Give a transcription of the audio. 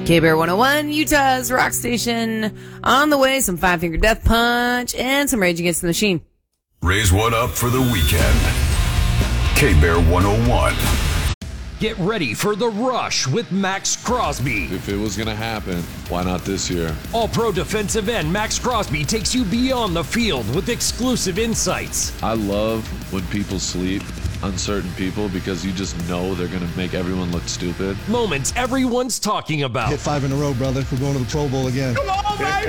K-Bear 101, Utah's rock station. On the way, some Five Finger Death Punch and some Rage Against the Machine. Raise one up for the weekend. K-Bear 101. Get ready for The Rush with Max Crosby. If it was going to happen, why not this year? All-pro defensive end Max Crosby takes you beyond the field with exclusive insights. I love when people sleep on certain people because you just know they're going to make everyone look stupid. Moments everyone's talking about. Hit 5 in a row, brother. We're going to the Pro Bowl again. Come on, baby!